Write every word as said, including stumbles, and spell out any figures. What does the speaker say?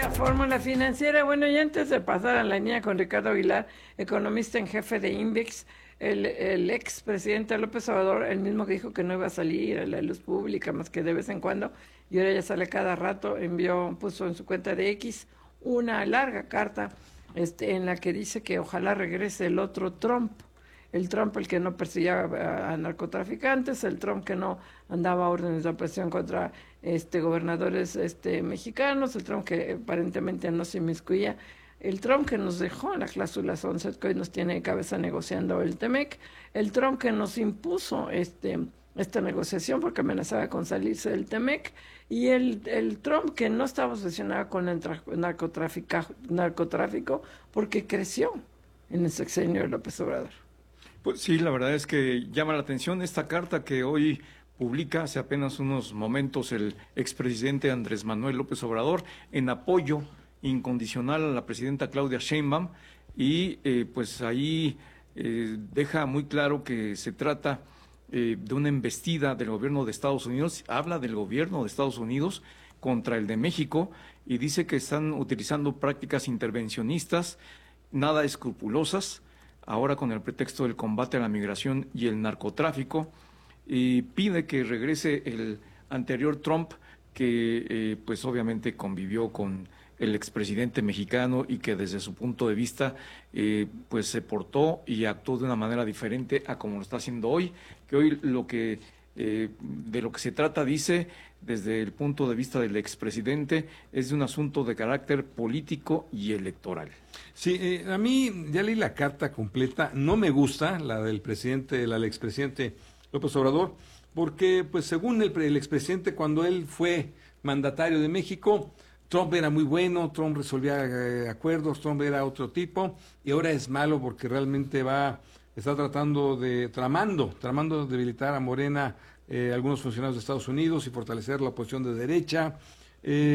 la fórmula financiera. Bueno, y antes de pasar a la línea con Ricardo Aguilar, economista en jefe de INVEX, el, el ex presidente López Obrador, el mismo que dijo que no iba a salir a la luz pública más que de vez en cuando, y ahora ya sale cada rato, envió, puso en su cuenta de X una larga carta este, en la que dice que ojalá regrese el otro Trump. El Trump el que no perseguía a, a narcotraficantes, el Trump que no andaba a órdenes de opresión contra este gobernadores este mexicanos, el Trump que aparentemente no se inmiscuía, el Trump que nos dejó en la cláusula sunset, que hoy nos tiene de cabeza negociando el Temec, el Trump que nos impuso este esta negociación porque amenazaba con salirse del Temec, y el, el Trump que no estaba obsesionado con el narcotráfico, narcotráfico porque creció en el sexenio de López Obrador. Pues sí, la verdad es que llama la atención esta carta que hoy publica hace apenas unos momentos el expresidente Andrés Manuel López Obrador en apoyo incondicional a la presidenta Claudia Sheinbaum, y eh, pues ahí eh, deja muy claro que se trata eh, de una embestida del gobierno de Estados Unidos, habla del gobierno de Estados Unidos contra el de México y dice que están utilizando prácticas intervencionistas nada escrupulosas, ahora con el pretexto del combate a la migración y el narcotráfico, y pide que regrese el anterior Trump, que eh, pues obviamente convivió con el expresidente mexicano y que desde su punto de vista eh, pues se portó y actuó de una manera diferente a como lo está haciendo hoy, que hoy lo que eh, de lo que se trata, dice, desde el punto de vista del expresidente, es de un asunto de carácter político y electoral. Sí, eh, a mí ya leí la carta completa, no me gusta la del presidente, la del expresidente López Obrador, porque pues según el, el expresidente, cuando él fue mandatario de México, Trump era muy bueno, Trump resolvía eh, acuerdos, Trump era otro tipo, y ahora es malo porque realmente va, está tratando de, tramando, tramando debilitar a Morena, eh, algunos funcionarios de Estados Unidos y fortalecer la oposición de derecha. Eh,